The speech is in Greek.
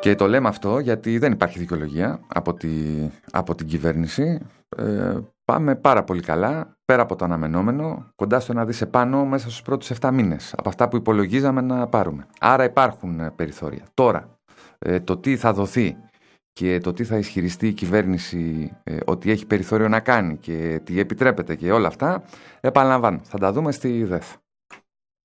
Και το λέμε αυτό γιατί δεν υπάρχει δικαιολογία από την κυβέρνηση. Πάμε πάρα πολύ καλά, πέρα από το αναμενόμενο, κοντά στο 1 δις επάνω μέσα στους πρώτους 7 μήνες, από αυτά που υπολογίζαμε να πάρουμε. Άρα υπάρχουν περιθώρια. Τώρα, το τι θα δοθεί και το τι θα ισχυριστεί η κυβέρνηση ότι έχει περιθώριο να κάνει και τι επιτρέπεται και όλα αυτά, επαναλαμβάνω, θα τα δούμε στη ΔΕΘ.